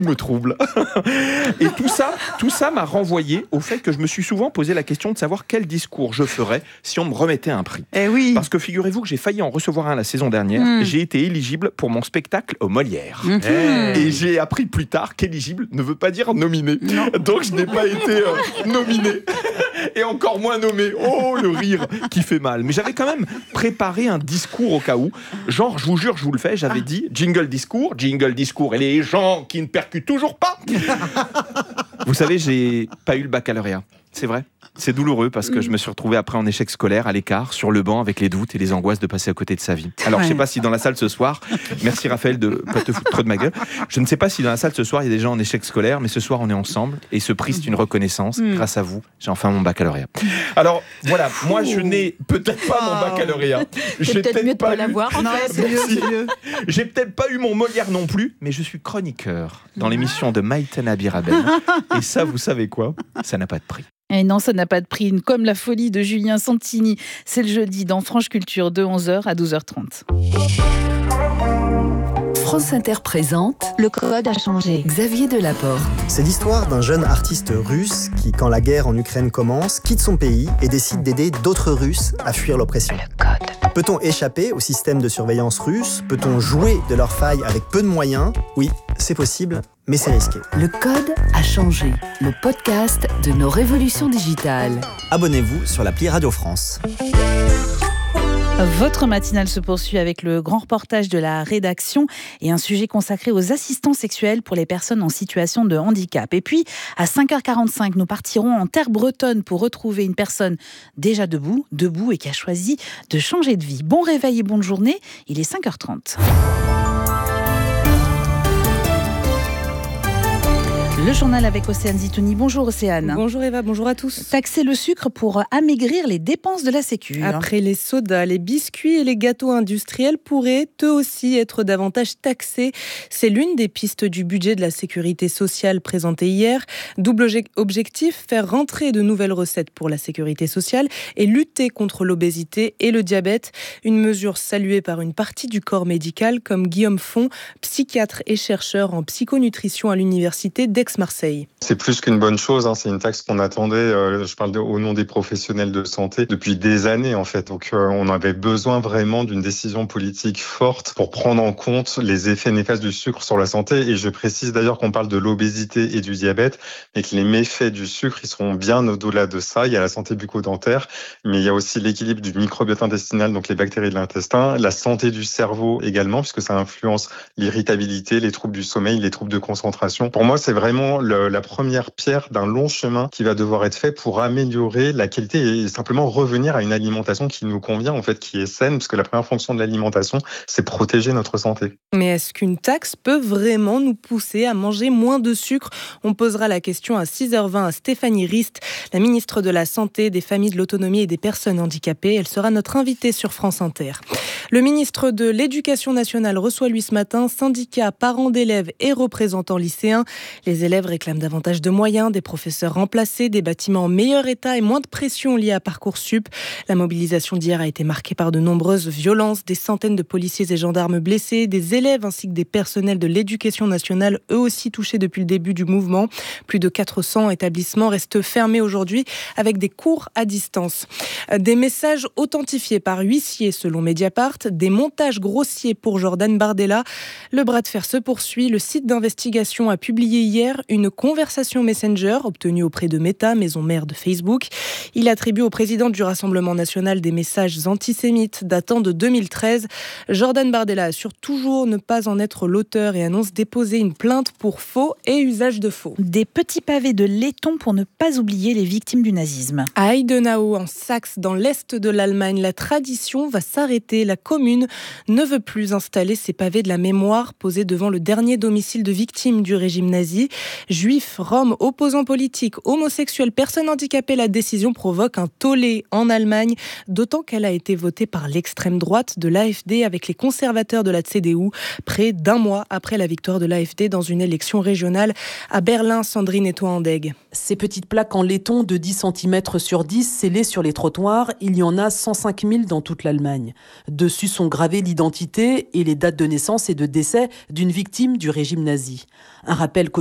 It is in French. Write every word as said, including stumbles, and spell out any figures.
me trouble. Et tout ça, tout ça m'a renvoyé au fait que je me suis souvent posé la question de savoir quel discours je ferais si on me remettait un prix. Eh oui. Parce que figurez-vous que j'ai failli en recevoir un la saison dernière. Mmh. J'ai été éligible pour mon spectacle au Molière. Mmh. Et j'ai appris plus tard qu'éligible ne veut pas dire nominé. Non. Donc je n'ai pas été euh, nominé. Et encore moins nommé. Oh, le rire qui fait mal. Mais j'avais quand même préparé un discours au cas où. Genre, je vous jure, je vous le fais, j'avais ah. dit jingle discours, jingle discours. Et les gens qui ne percutent toujours pas. Vous savez, j'ai pas eu le baccalauréat. C'est vrai. C'est douloureux parce que je me suis retrouvé après en échec scolaire, à l'écart, sur le banc, avec les doutes et les angoisses de passer à côté de sa vie. Alors, ouais. je ne sais pas si dans la salle ce soir, merci Raphaël de pas te foutre trop de ma gueule, je ne sais pas si dans la salle ce soir, il y a des gens en échec scolaire, mais ce soir, on est ensemble et ce prix, c'est une reconnaissance. Mmh. Grâce à vous, j'ai enfin mon baccalauréat. Alors, voilà, moi, je n'ai peut-être pas mon baccalauréat. C'est j'ai peut-être, peut-être mieux de pas, pas l'avoir, en non, fait. C'est mieux, c'est mieux. J'ai peut-être pas eu mon Molière non plus, mais je suis chroniqueur dans l'émission de Maïtena Birabel. Et ça, vous savez quoi ? Ça n'a pas de prix. Et non, ça n'a pas de prix. Comme la folie de Julien Santini. C'est le jeudi dans Franche Culture de onze heures à douze heures trente. France Inter présente Le Code a changé. Xavier Delaporte. C'est l'histoire d'un jeune artiste russe qui, quand la guerre en Ukraine commence, quitte son pays et décide d'aider d'autres Russes à fuir l'oppression. Le Code. Peut-on échapper au système de surveillance russe ? Peut-on jouer de leurs failles avec peu de moyens ? Oui, c'est possible, mais c'est risqué. Le Code a changé. Le podcast de nos révolutions digitales. Abonnez-vous sur l'appli Radio France. Votre matinale se poursuit avec le grand reportage de la rédaction et un sujet consacré aux assistants sexuels pour les personnes en situation de handicap. Et puis, à cinq heures quarante-cinq, nous partirons en terre bretonne pour retrouver une personne déjà debout, debout et qui a choisi de changer de vie. Bon réveil et bonne journée, il est cinq heures trente. Le journal avec Océane Zitouni. Bonjour Océane. Bonjour Eva, bonjour à tous. Taxer le sucre pour amaigrir les dépenses de la Sécu. Après les sodas, les biscuits et les gâteaux industriels pourraient eux aussi être davantage taxés. C'est l'une des pistes du budget de la sécurité sociale présenté hier. Double objectif, faire rentrer de nouvelles recettes pour la sécurité sociale et lutter contre l'obésité et le diabète. Une mesure saluée par une partie du corps médical comme Guillaume Font, psychiatre et chercheur en psychonutrition à l'université d'Aix-Marseille. C'est plus qu'une bonne chose, hein. C'est une taxe qu'on attendait, euh, je parle de, au nom des professionnels de santé, depuis des années en fait. Donc euh, on avait besoin vraiment d'une décision politique forte pour prendre en compte les effets néfastes du sucre sur la santé. Et je précise d'ailleurs qu'on parle de l'obésité et du diabète, et que les méfaits du sucre, ils seront bien au-delà de ça. Il y a la santé bucco-dentaire, mais il y a aussi l'équilibre du microbiote intestinal, donc les bactéries de l'intestin, la santé du cerveau également, puisque ça influence l'irritabilité, les troubles du sommeil, les troubles de concentration. Pour moi, c'est vraiment Le, la première pierre d'un long chemin qui va devoir être fait pour améliorer la qualité et simplement revenir à une alimentation qui nous convient, en fait, qui est saine, parce que la première fonction de l'alimentation, c'est protéger notre santé. Mais est-ce qu'une taxe peut vraiment nous pousser à manger moins de sucre ? On posera la question à six heures vingt à Stéphanie Rist, la ministre de la Santé, des Familles, de l'Autonomie et des Personnes handicapées. Elle sera notre invitée sur France Inter. Le ministre de l'Éducation nationale reçoit lui ce matin syndicats, parents d'élèves et représentants lycéens. Les élèves réclament davantage de moyens, des professeurs remplacés, des bâtiments en meilleur état et moins de pression liée à Parcoursup. La mobilisation d'hier a été marquée par de nombreuses violences, des centaines de policiers et gendarmes blessés, des élèves ainsi que des personnels de l'éducation nationale, eux aussi touchés depuis le début du mouvement. Plus de quatre cents établissements restent fermés aujourd'hui avec des cours à distance. Des messages authentifiés par huissier selon Mediapart, des montages grossiers pour Jordan Bardella. Le bras de fer se poursuit. Le site d'investigation a publié hier une conversation Messenger obtenue auprès de Meta, maison mère de Facebook. Il attribue au président du Rassemblement national des messages antisémites datant de deux mille treize. Jordan Bardella assure toujours ne pas en être l'auteur et annonce déposer une plainte pour faux et usage de faux. Des petits pavés de laiton pour ne pas oublier les victimes du nazisme. À Heidenau, en Saxe, dans l'est de l'Allemagne, la tradition va s'arrêter. La commune ne veut plus installer ces pavés de la mémoire posés devant le dernier domicile de victimes du régime nazi. Juifs, roms, opposants politiques, homosexuels, personnes handicapées, la décision provoque un tollé en Allemagne, d'autant qu'elle a été votée par l'extrême droite de l'A F D avec les conservateurs de la C D U, près d'un mois après la victoire de l'A F D dans une élection régionale à Berlin. Sandrine Etoile-Andeg. Ces petites plaques en laiton de dix centimètres sur dix scellées sur les trottoirs, il y en a cent cinq mille dans toute l'Allemagne. Dessus sont gravées l'identité et les dates de naissance et de décès d'une victime du régime nazi. Un rappel